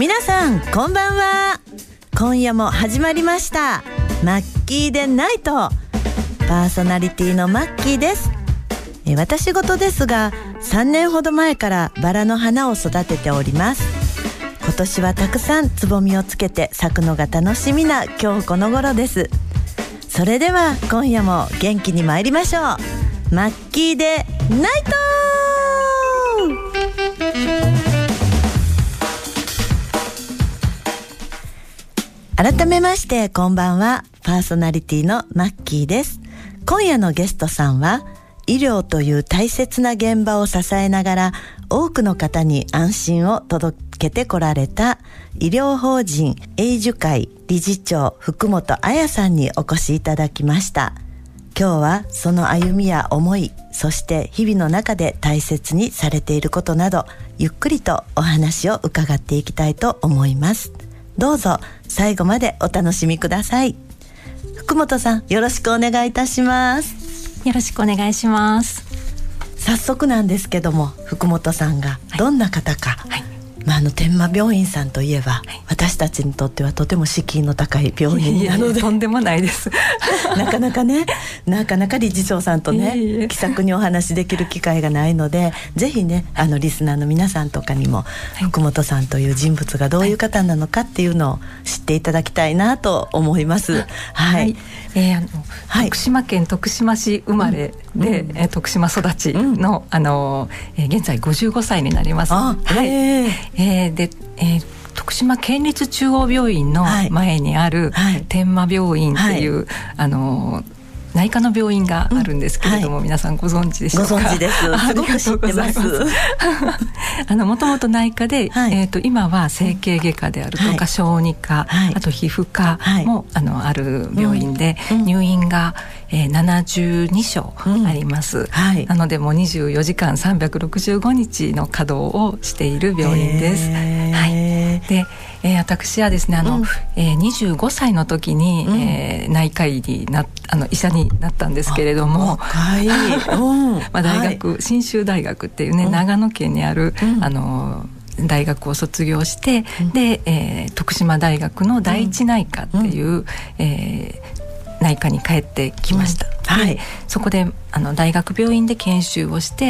皆さんこんばんは。今夜も始まりましたマッキーでナイト。パーソナリティのマッキーです。私事ですが3年ほど前からバラの花を育てております。今年はたくさんつぼみをつけて咲くのが楽しみな今日この頃です。それでは今夜も元気に参りましょう。マッキーでナイト。改めましてこんばんは。パーソナリティのマッキーです。今夜のゲストさんは医療という大切な現場を支えながら多くの方に安心を届けてこられた医療法人エイジュ会理事長福本彩さんにお越しいただきました。今日はその歩みや思い、そして日々の中で大切にされていることなどゆっくりとお話を伺っていきたいと思います。どうぞ最後までお楽しみください。福本さん、よろしくお願いいたします。 よろしくお願いします。 早速なんですけども、福本さんがどんな方か、天満病院さんといえば、私たちにとってはとても敷居の高い病院なので、 とんでもないですなかなか理事長さんとね気さくにお話できる機会がないので、ぜひねリスナーの皆さんとかにも、福本さんという人物がどういう方なのかっていうのを知っていただきたいなと思います。 徳島県徳島市生まれで、徳島育ちの、現在55歳になります。徳島県立中央病院の前にある天満病院っていう、内科の病院があるんですけれども、皆さんご存知でしょうか？ ご存知です。 ありがとうございます。もともと内科で、今は整形外科であるとか、小児科、あと皮膚科も、ある病院で、入院が、72床あります。なのでもう24時間365日の稼働をしている病院です。で、私はですね25歳の時に、内科医に医者になったんですけれども、大学、信州大学っていうね、長野県にある大学を卒業して、で、徳島大学の第一内科っていう、内科に帰ってきました。そこで大学病院で研修をして、